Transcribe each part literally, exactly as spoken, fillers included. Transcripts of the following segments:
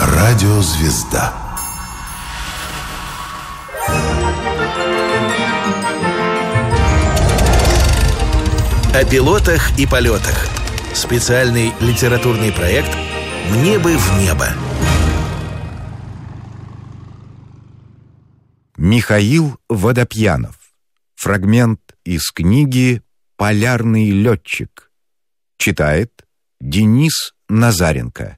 Радиозвезда. О пилотах и полетах. Специальный литературный проект «Мне бы в небо». Михаил Водопьянов. Фрагмент из книги «Полярный летчик». Читает Денис Назаренко.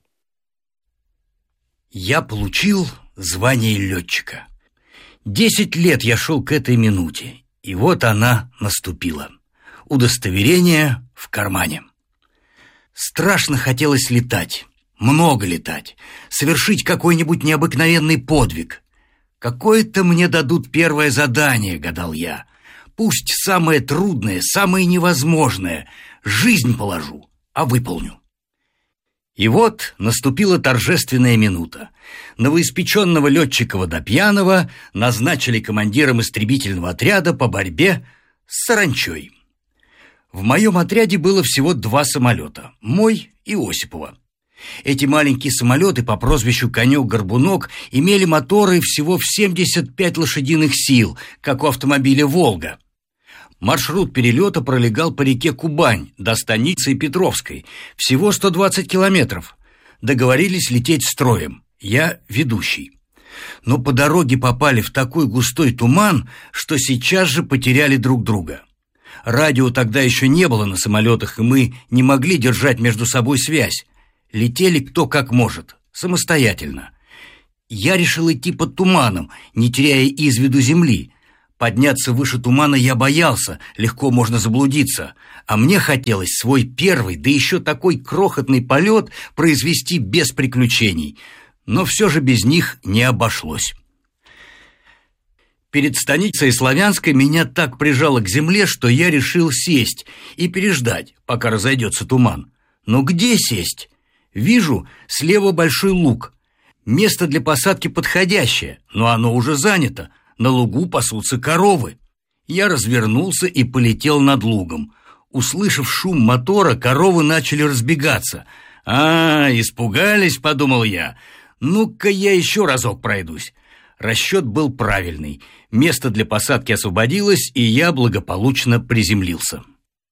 Я получил звание летчика. Десять лет я шел к этой минуте, и вот она наступила. Удостоверение в кармане. Страшно хотелось летать, много летать, совершить какой-нибудь необыкновенный подвиг. Какое-то мне дадут первое задание, гадал я. Пусть самое трудное, самое невозможное. Жизнь положу, а выполню. И вот наступила торжественная минута. Новоиспеченного летчика Водопьянова назначили командиром истребительного отряда по борьбе с саранчой. В моем отряде было всего два самолета, мой и Осипова. Эти маленькие самолеты по прозвищу «Конек-горбунок» имели моторы всего в семьдесят пять лошадиных сил, как у автомобиля «Волга». Маршрут перелета пролегал по реке Кубань до станицы Петровской, всего сто двадцать километров. Договорились лететь строем, я ведущий. Но по дороге попали в такой густой туман, что сейчас же потеряли друг друга. Радио тогда еще не было на самолетах, и мы не могли держать между собой связь. Летели кто как может, самостоятельно. Я решил идти под туманом, не теряя из виду земли. Подняться выше тумана я боялся, легко можно заблудиться. А мне хотелось свой первый, да еще такой крохотный полет произвести без приключений. Но все же без них не обошлось. Перед станицей Славянской меня так прижало к земле, что я решил сесть и переждать, пока разойдется туман. Но где сесть? Вижу слева большой луг. Место для посадки подходящее, но оно уже занято. На лугу пасутся коровы. Я развернулся и полетел над лугом. Услышав шум мотора, коровы начали разбегаться. «А, испугались», — подумал я. «Ну-ка я еще разок пройдусь». Расчет был правильный. Место для посадки освободилось, и я благополучно приземлился.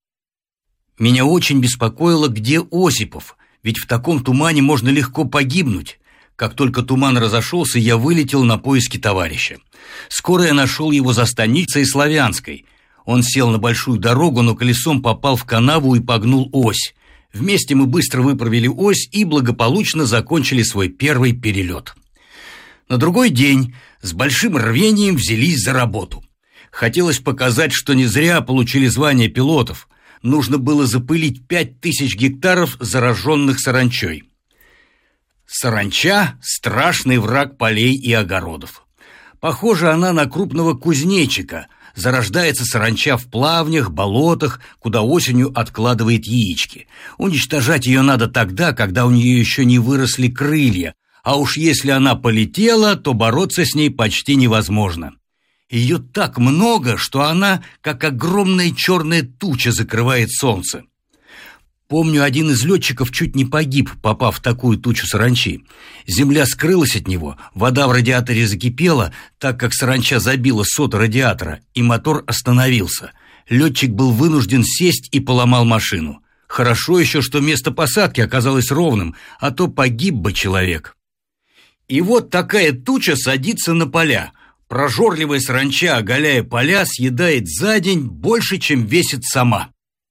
Меня очень беспокоило, где Осипов, ведь в таком тумане можно легко погибнуть. Как только туман разошелся, я вылетел на поиски товарища. Скоро я нашел его за станицей Славянской. Он сел на большую дорогу, но колесом попал в канаву и погнул ось. Вместе мы быстро выправили ось и благополучно закончили свой первый перелет. На другой день с большим рвением взялись за работу. Хотелось показать, что не зря получили звание пилотов. Нужно было запылить пять тысяч гектаров, зараженных саранчой. Саранча – страшный враг полей и огородов. Похожа она на крупного кузнечика. Зарождается саранча в плавнях, болотах, куда осенью откладывает яички. Уничтожать ее надо тогда, когда у нее еще не выросли крылья, а уж если она полетела, то бороться с ней почти невозможно. Ее так много, что она, как огромная черная туча, закрывает солнце. Помню, один из летчиков чуть не погиб, попав в такую тучу саранчи. Земля скрылась от него, вода в радиаторе закипела, так как саранча забила соты радиатора, и мотор остановился. Летчик был вынужден сесть и поломал машину. Хорошо еще, что место посадки оказалось ровным, а то погиб бы человек. И вот такая туча садится на поля. Прожорливая саранча, оголяя поля, съедает за день больше, чем весит сама.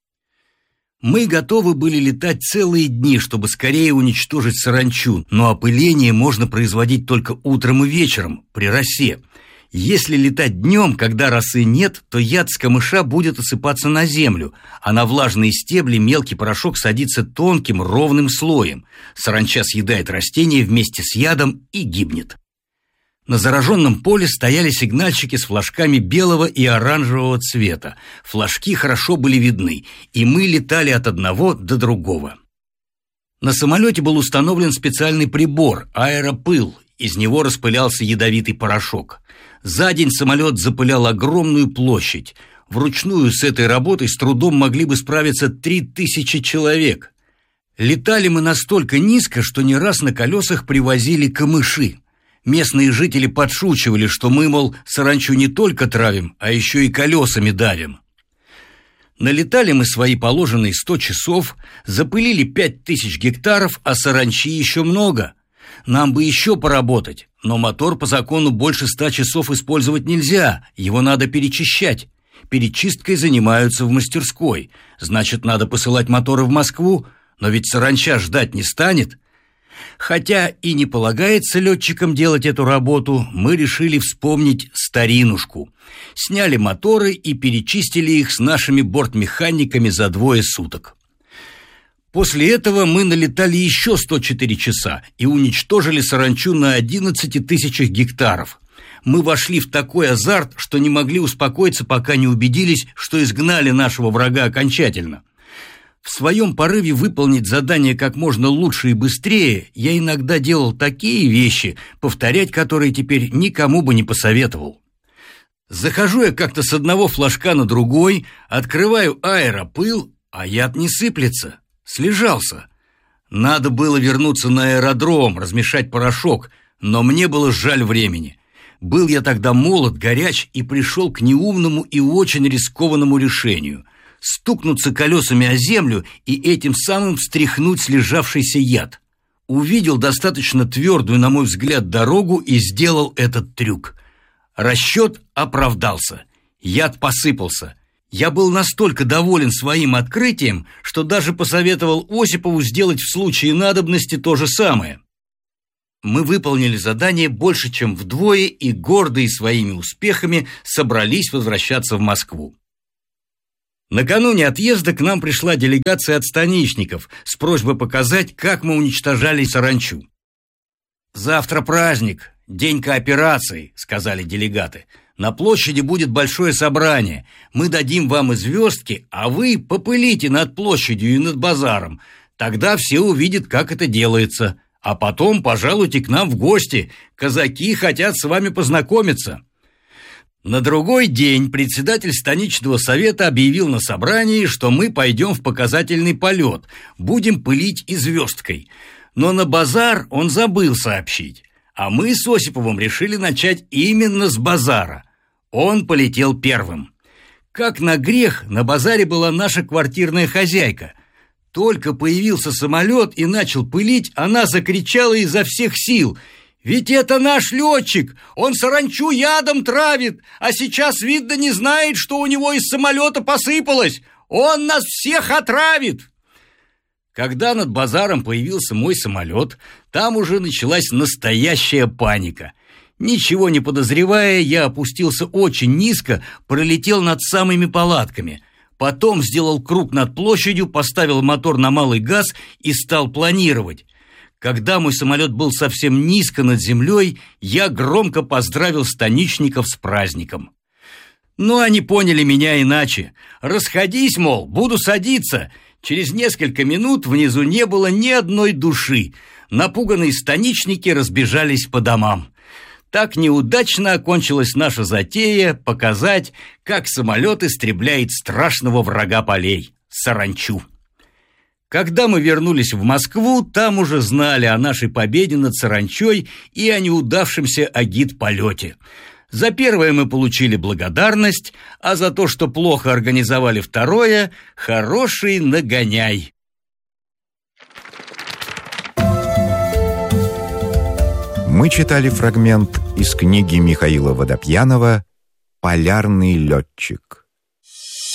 Мы готовы были летать целые дни, чтобы скорее уничтожить саранчу, но опыление можно производить только утром и вечером, при росе. Если летать днем, когда росы нет, то яд с камыша будет осыпаться на землю, а на влажные стебли мелкий порошок садится тонким ровным слоем. Саранча съедает растения вместе с ядом и гибнет. На зараженном поле стояли сигнальщики с флажками белого и оранжевого цвета. Флажки хорошо были видны, и мы летали от одного до другого. На самолете был установлен специальный прибор – аэропыл. Из него распылялся ядовитый порошок. За день самолет запылял огромную площадь. Вручную с этой работой с трудом могли бы справиться три тысячи человек. Летали мы настолько низко, что не раз на колесах привозили камыши. Местные жители подшучивали, что мы, мол, саранчу не только травим, а еще и колесами давим. Налетали мы свои положенные сто часов, запылили пять тысяч гектаров, а саранчи еще много. Нам бы еще поработать, но мотор по закону больше ста часов использовать нельзя, его надо перечищать. Перечисткой занимаются в мастерской, значит, надо посылать моторы в Москву, но ведь саранча ждать не станет. Хотя и не полагается летчикам делать эту работу, мы решили вспомнить старинушку. Сняли моторы и перечистили их с нашими бортмеханиками за двое суток. После этого мы налетали еще сто четыре часа и уничтожили саранчу на одиннадцати тысячах гектаров. Мы вошли в такой азарт, что не могли успокоиться, пока не убедились, что изгнали нашего врага окончательно. В своем порыве выполнить задание как можно лучше и быстрее я иногда делал такие вещи, повторять которые теперь никому бы не посоветовал. Захожу я как-то с одного флажка на другой, открываю аэропыл, а яд не сыплется, слежался. Надо было вернуться на аэродром, размешать порошок, но мне было жаль времени. Был я тогда молод, горяч и пришел к неумному и очень рискованному решению – стукнуться колесами о землю и этим самым встряхнуть слежавшийся яд. Увидел достаточно твердую, на мой взгляд, дорогу и сделал этот трюк. Расчет оправдался. Яд посыпался. Я был настолько доволен своим открытием, что даже посоветовал Осипову сделать в случае надобности то же самое. Мы выполнили задание больше, чем вдвое, и, гордые своими успехами, собрались возвращаться в Москву. Накануне отъезда к нам пришла делегация от станичников с просьбой показать, как мы уничтожали саранчу. «Завтра праздник, день кооперации», — сказали делегаты. «На площади будет большое собрание. Мы дадим вам и звездки, а вы попылите над площадью и над базаром. Тогда все увидят, как это делается. А потом пожалуйте к нам в гости. Казаки хотят с вами познакомиться». На другой день председатель станичного совета объявил на собрании, что мы пойдем в показательный полет, будем пылить и звездкой. Но на базар он забыл сообщить, а мы с Осиповым решили начать именно с базара. Он полетел первым. Как на грех, на базаре была наша квартирная хозяйка. Только появился самолет и начал пылить, она закричала изо всех сил: «Ведь это наш летчик! Он саранчу ядом травит, а сейчас, видно, не знает, что у него из самолета посыпалось! Он нас всех отравит!» Когда над базаром появился мой самолет, там уже началась настоящая паника. Ничего не подозревая, я опустился очень низко, пролетел над самыми палатками. Потом сделал круг над площадью, поставил мотор на малый газ и стал планировать. Когда мой самолет был совсем низко над землей, я громко поздравил станичников с праздником. Но они поняли меня иначе. «Расходись, мол, буду садиться». Через несколько минут внизу не было ни одной души. Напуганные станичники разбежались по домам. Так неудачно окончилась наша затея показать, как самолет истребляет страшного врага полей – саранчу. Когда мы вернулись в Москву, там уже знали о нашей победе над саранчой и о неудавшемся агит-полете. За первое мы получили благодарность, а за то, что плохо организовали второе, хороший нагоняй. Мы читали фрагмент из книги Михаила Водопьянова «Полярный летчик».